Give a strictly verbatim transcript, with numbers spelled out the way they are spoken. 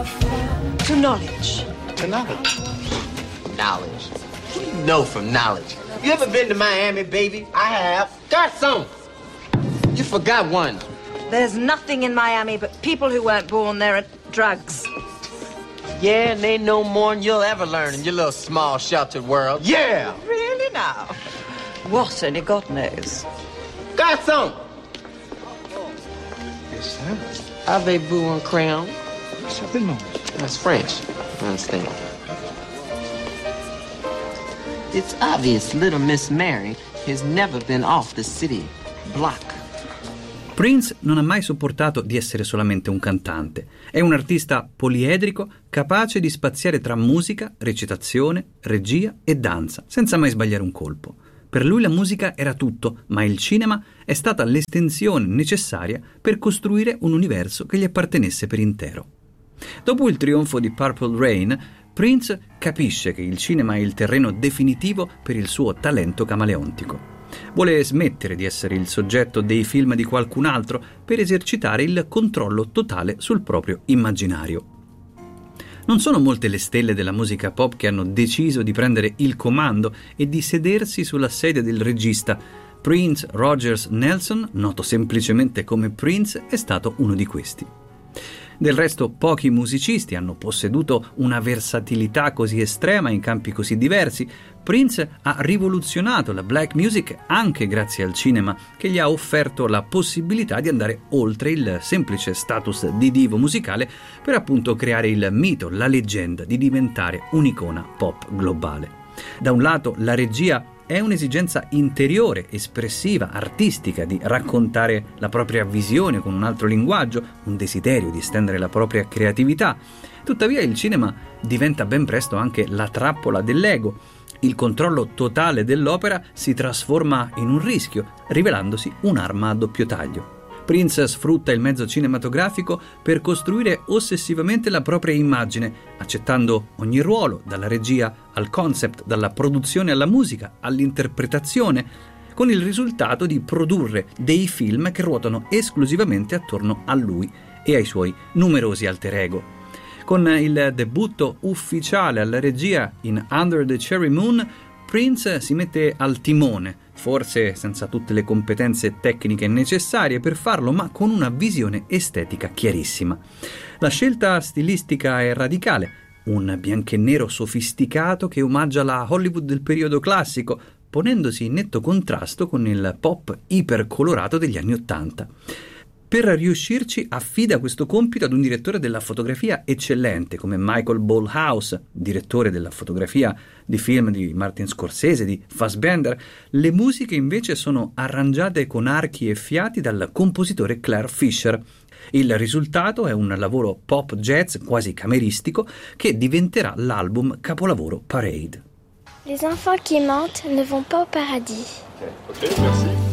To knowledge. To knowledge. Knowledge. What do you know from knowledge? You ever been to Miami, baby? I have. Garçon! You forgot one. There's nothing in Miami but people who weren't born there and drugs. Yeah, and they know more than you'll ever learn in your little small sheltered world. Yeah! Really now? What, only God knows. Garçon! Yes, sir. Avez-vous un crayon? Certainement. That's French. I understand. It's obvious little Miss Mary has never been off the city block. Prince non ha mai sopportato di essere solamente un cantante. È un artista poliedrico, capace di spaziare tra musica, recitazione, regia e danza, senza mai sbagliare un colpo. Per lui la musica era tutto, ma il cinema è stata l'estensione necessaria per costruire un universo che gli appartenesse per intero. Dopo il trionfo di Purple Rain, Prince capisce che il cinema è il terreno definitivo per il suo talento camaleontico. Vuole smettere di essere il soggetto dei film di qualcun altro per esercitare il controllo totale sul proprio immaginario. Non sono molte le stelle della musica pop che hanno deciso di prendere il comando e di sedersi sulla sedia del regista. Prince Rogers Nelson, noto semplicemente come Prince, è stato uno di questi. Del resto, pochi musicisti hanno posseduto una versatilità così estrema in campi così diversi. Prince ha rivoluzionato la black music anche grazie al cinema, che gli ha offerto la possibilità di andare oltre il semplice status di divo musicale per appunto creare il mito, la leggenda di diventare un'icona pop globale. Da un lato, la regia è un'esigenza interiore, espressiva, artistica di raccontare la propria visione con un altro linguaggio, un desiderio di estendere la propria creatività. Tuttavia il cinema diventa ben presto anche la trappola dell'ego. Il controllo totale dell'opera si trasforma in un rischio, rivelandosi un'arma a doppio taglio. Prince sfrutta il mezzo cinematografico per costruire ossessivamente la propria immagine, accettando ogni ruolo, dalla regia al concept, dalla produzione alla musica, all'interpretazione, con il risultato di produrre dei film che ruotano esclusivamente attorno a lui e ai suoi numerosi alter ego. Con il debutto ufficiale alla regia in Under the Cherry Moon, Prince si mette al timone, forse senza tutte le competenze tecniche necessarie per farlo, ma con una visione estetica chiarissima. La scelta stilistica è radicale, un bianco e nero sofisticato che omaggia la Hollywood del periodo classico, ponendosi in netto contrasto con il pop ipercolorato degli anni Ottanta. Per riuscirci affida questo compito ad un direttore della fotografia eccellente come Michael Ballhaus, direttore della fotografia di film di Martin Scorsese, di Fassbender. Le musiche invece sono arrangiate con archi e fiati dal compositore Clare Fisher. Il risultato è un lavoro pop jazz quasi cameristico che diventerà l'album capolavoro Parade. Les enfants qui mentent ne vont pas au paradis. Ok, merci.